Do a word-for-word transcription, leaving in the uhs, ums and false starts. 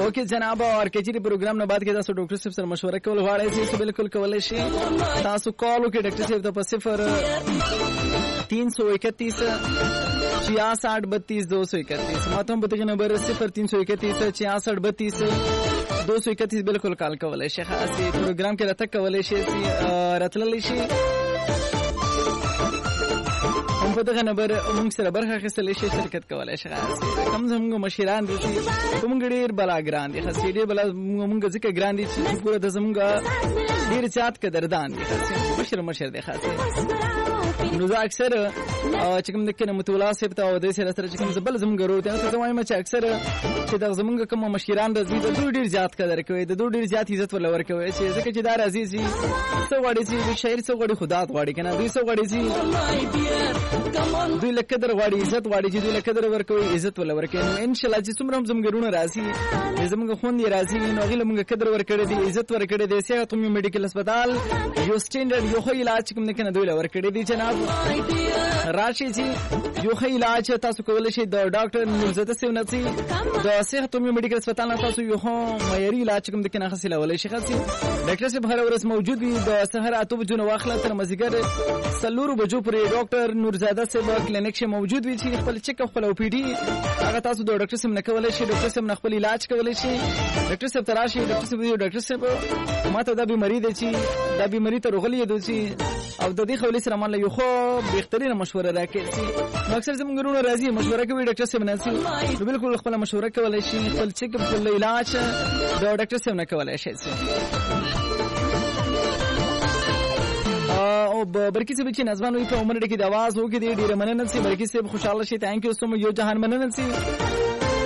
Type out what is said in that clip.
اوکے جناب اور کچری پروګرام نه بعد کې تاسو ډاکټر صاحب سره مشوره کول غواړئ چې بالکل کولای شئ تاسو کال وکړئ ډاکټر صاحب ته په صفر तीन सौ इकतीस छियासठ बत्तीस दो सौ इकतीस मातम बतगे नंबर सिफर तीन सौ इकतीस छियासठ बत्तीस दो सौ इकतीस बिल्कुल कॉल कवले शेख असि प्रोग्राम के रतक कवले शे रतलली शे हम पता नंबर موږ سره برخه خسته شي شرکت کولای شي کم زموږ مشران دي کوم ګډیر بلا ګران دي خاص دې بلا موږ ځکه ګران دي چې پوره د زموږ ډیر چات قدردان دي خاص مشر مشر دي خاص نو زه اکثر چې کوم د کنه متولا سپتا او د سره سره چې کوم زبل زموږ ورو ته ته وایم چې اکثر چې د زموږ کوم مشران د دې د ډیر زیات قدر کوي د ډیر زیات عزت ول ورکوي چې ځکه چې دار عزیزي څو وړي چې شاعر څو وړي خدا غواړي کنه دوی څو وړي چې دوی لکه در غواړي عزت غواړي چې دوی لکه در ورکوي عزت ول ورکوي نو ان شاء الله چې څومره هم زموږ ورونه راځي زموږ خوند راځي نو غل موږ قدر ورکړي دي عزت ورکړي دي صحت هم میډیکل هسپتال یو سټینډرډ یو خو علاج کوم نه کنه دوی ورکړي دي جناب راشي چې یو خو علاج تاسو کولای شئ د ډاکټر نورزاده سیو نسی د صحت هم میډیکل هسپتال تاسو یو خو معیاري علاج کوم د کنه حاصله ولای شي خاصي ډاکټر صاحب هر ورځ موجود وي د سحر اته بجو نو واخله تر مزګر سلورو بجو پرې ډاکټر نورزاده سیو کلینیک شه موجود وي چې خپل چیک اپ خپل او پی ډي هغه تاسو د ډاکټر صاحب نه کولای شئ ډاکټر صاحب نه خپل علاج کولای شئ ډاکټر صاحب تراشي ډاکټر صاحب ډاکټر صاحب ماته دا بیماری دي چې دا بیماری ته رغلی دي چې او د دې خولي سره مله یو خو بهترینه مشوره راکړي نو اکثر زموږ ورونه راځي مشوره کوي ډاکټر صاحب نه سي بالکل خپل مشوره کولای شي خپل چیک اپ خپل علاج د ډاکټر صاحب نه کولای شي او برکی صاحب چې نظمانوي په عمر کې د आवाज وګړي ډیره مننه سي برکی صاحب خوشاله شي ثانک یو سو مچ یو جهان مننه سي